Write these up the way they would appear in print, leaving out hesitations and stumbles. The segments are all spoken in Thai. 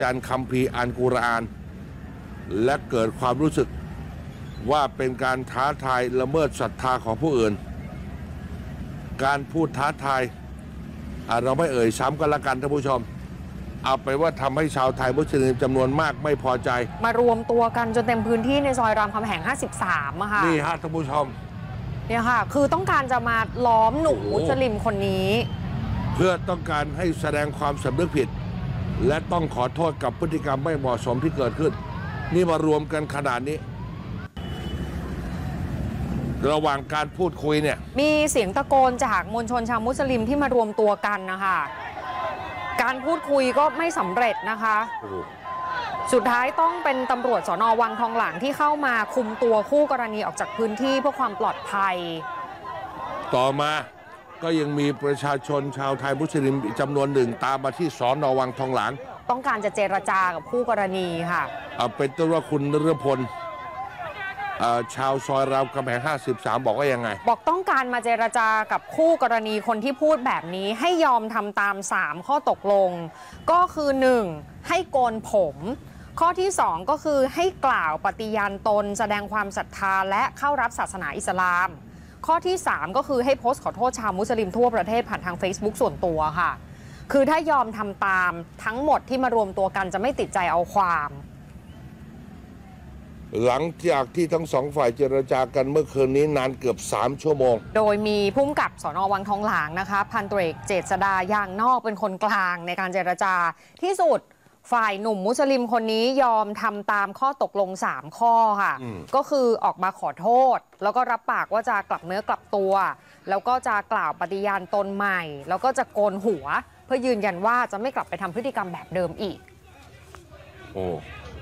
การคัมภีร์อัลกุรอานและเกิดความรู้สึกว่าเป็นการท้าทายละเมิดศรัทธาของผู้อื่นการพูดท้าทายเราไม่เอ่ยซ้ำกันละกันท่านผู้ชมเอาไปว่าทำให้ชาวไทยมุสลิมจำนวนมากไม่พอใจมารวมตัวกันจนเต็มพื้นที่ในซอยรามคำแหง 53อะค่ะนี่ฮะท่านผู้ชมเนี่ยค่ะคือต้องการจะมาล้อมหนุ่มมุสลิมคนนี้เพื่อต้องการให้แสดงความสำนึกผิดและต้องขอโทษกับพฤติกรรมไม่เหมาะสมที่เกิดขึ้นนี่มารวมกันขนาดนี้ระหว่างการพูดคุยเนี่ยมีเสียงตะโกนจากมวลชนชาวมุสลิมที่มารวมตัวกันนะคะการพูดคุยก็ไม่สำเร็จนะคะสุดท้ายต้องเป็นตำรวจสน.วังทองหลางที่เข้ามาคุมตัวคู่กรณีออกจากพื้นที่เพื่อความปลอดภัยต่อมาก็ยังมีประชาชนชาวไทยมุสลิมจำนวนหนึ่งตามมาที่สน.วังทองหลางต้องการจะเจรจากับคู่กรณีค่ะเป็นต้นว่าคุณนฤพลชาวซอยรามคำแหง 53 บอกว่ายังไงบอกต้องการมาเจรจากับคู่กรณีคนที่พูดแบบนี้ให้ยอมทำตาม3ข้อตกลงก็คือ 1. ให้โกนผมข้อที่2ก็คือให้กล่าวปฏิญาณตนแสดงความศรัทธาและเข้ารับศาสนาอิสลามข้อที่3ก็คือให้โพสต์ขอโทษชาวมุสลิมทั่วประเทศผ่านทาง Facebook ส่วนตัวค่ะคือถ้ายอมทำตามทั้งหมดที่มารวมตัวกันจะไม่ติดใจเอาความหลังจากที่ทั้งสองฝ่ายเจรจากันเมื่อคืนนี้นานเกือบ3 ชั่วโมงโดยมีผู้กำกับสน.วังทองหลางนะคะพันตำรวจเอกเจษฎาย่างนอกเป็นคนกลางในการเจรจาที่สุดฝ่ายหนุ่มมุสลิมคนนี้ยอมทำตามข้อตกลง3ข้อค่ะก็คือออกมาขอโทษแล้วก็รับปากว่าจะกลับเนื้อกลับตัวแล้วก็จะกล่าวปฏิญาณตนใหม่แล้วก็จะโกนหัวเพื่อยืนยันว่าจะไม่กลับไปทำพฤติกรรมแบบเดิมอีกโอ้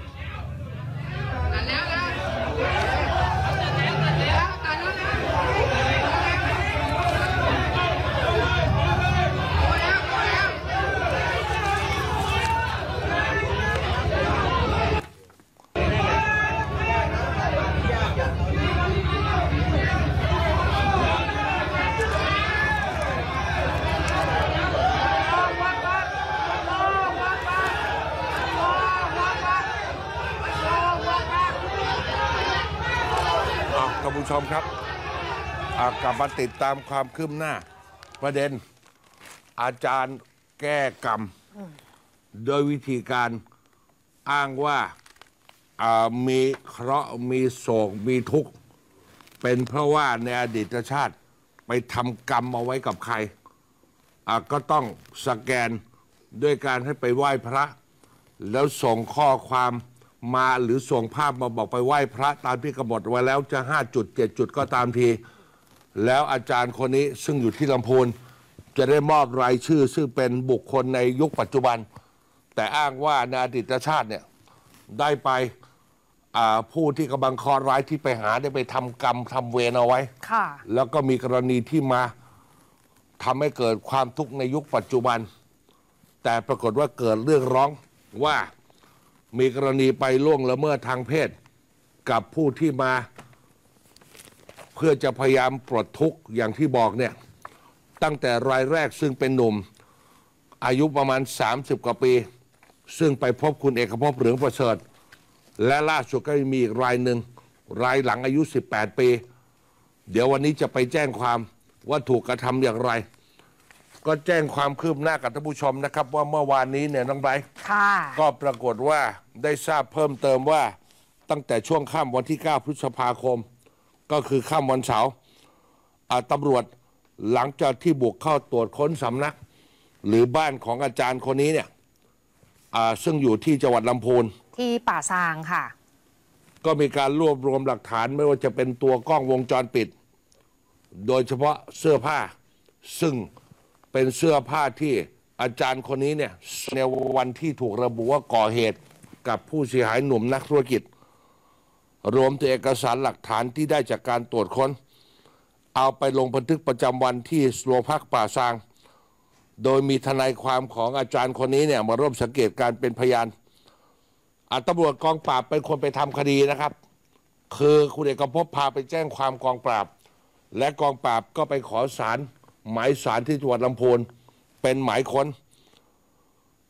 ท่านผู้ชมครับกลับมาติดตามความคืบหน้าประเด็นอาจารย์แก้กรรมโดยวิธีการอ้างว่ามีเคราะห์มีโศกมีทุกข์เป็นเพราะว่าในอดีตชาติไปทำกรรมเอาไว้กับใครก็ต้องสแกนด้วยการให้ไปไหว้พระแล้วส่งข้อความมาหรือส่งภาพมาบอกไปไหว้พระตามที่กำหนดไว้แล้วจะ5 จุด 7 จุดก็ตามทีแล้วอาจารย์คนนี้ซึ่งอยู่ที่ลำพูนจะได้มอบรายชื่อซึ่งเป็นบุคคลในยุคปัจจุบันแต่อ้างว่าในอดีตชาติเนี่ยได้ไปผู้ที่กำลังเคราะห์ร้ายที่ไปหาได้ไปทำกรรมทำเวรเอาไว้แล้วก็มีกรณีที่มาทำให้เกิดความทุกข์ในยุคปัจจุบันแต่ปรากฏว่าเกิดเรื่องร้องว่ามีกรณีไปล่วงละเมิดทางเพศกับผู้ที่มาเพื่อจะพยายามปลดทุกข์อย่างที่บอกเนี่ยตั้งแต่รายแรกซึ่งเป็นหนุ่มอายุประมาณ30 กว่าปีซึ่งไปพบคุณเอกภพเหลืองประเสริฐและล่าสุดก็มีอีกรายหนึ่งรายหลังอายุ18 ปีเดี๋ยววันนี้จะไปแจ้งความว่าถูกกระทำอย่างไรก็แจ้งความคืบหน้ากับท่านผู้ชมนะครับว่าเมื่อวานนี้เนี่ยน้องไบร์ทก็ปรากฏว่าได้ทราบเพิ่มเติมว่าตั้งแต่ช่วงค่ำวันที่9 พฤษภาคมก็คือค่ำวันเสาร์ตำรวจหลังจากที่บุกเข้าตรวจค้นสำนักหรือบ้านของอาจารย์คนนี้เนี่ยซึ่งอยู่ที่จังหวัดลำพูนที่ป่าซางค่ะก็มีการรวบรวมหลักฐานไม่ว่าจะเป็นตัวกล้องวงจรปิดโดยเฉพาะเสื้อผ้าซึ่งเป็นเสื้อผ้าที่อาจารย์คนนี้เนี่ยในวันที่ถูกระบุว่าก่อเหตุกับผู้เสียหายหนุ่มนักธุรกิจรวมถึงเอกสารหลักฐานที่ได้จากการตรวจค้นเอาไปลงบันทึกประจำวันที่โรงพักป่าซางโดยมีทนายความของอาจารย์คนนี้เนี่ยมาร่วมสังเกตการเป็นพยานตำรวจกองปราบเป็นคนไปทำคดีนะครับคือคุณเอกภพพาไปแจ้งความกองปราบและกองปราบก็ไปขอศาลหมายศาลที่จังหวัดลำพูนเป็นหมายค้น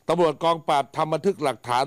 ตำรวจกองปราบทำบันทึกหลักฐาน